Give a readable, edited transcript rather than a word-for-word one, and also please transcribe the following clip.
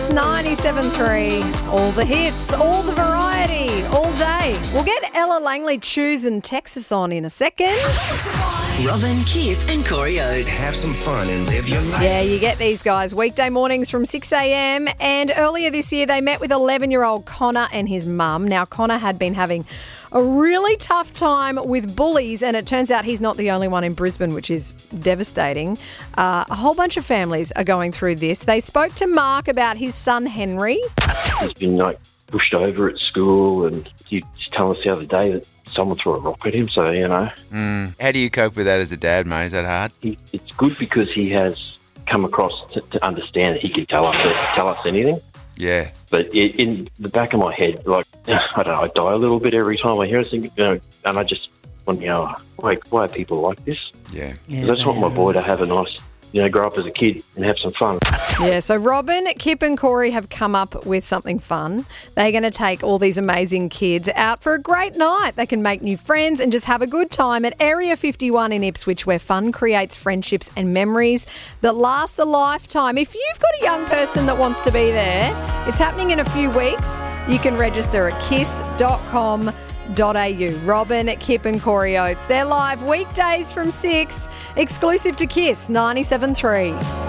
97.3. All the hits, all the variety, all day. We'll get Ella Langley choosing Texas on in a second. Robin, Kip and Corey Oates. Have some fun and live your life. Yeah, you get these guys weekday mornings from 6 a.m. And earlier this year, they met with 11-year-old Connor and his mum. Now, Connor had been having a really tough time with bullies, and it turns out he's not the only one in Brisbane, which is devastating. A whole bunch of families are going through this. They spoke to Mark about his son, Henry. He's been pushed over at school, and he was telling us the other day that someone threw a rock at him, so, How do you cope with that as a dad, mate? Is that hard? It's good because he has come across to understand that he can tell us anything. Yeah. But in the back of my head, I don't know, I die a little bit every time I hear it, and I just want to know, why are people like this? Yeah. I just want my boy to have a nice, grow up as a kid and have some fun. Yeah, so Robin, Kip and Corey have come up with something fun. They're going to take all these amazing kids out for a great night. They can make new friends and just have a good time at Area 51 in Ipswich, where fun creates friendships and memories that last a lifetime. If you've got a young person that wants to be there, it's happening in a few weeks. You can register at kiss.com.au. Robin, Kip and Corey Oates. They're live weekdays from 6, exclusive to Kiss 97.3.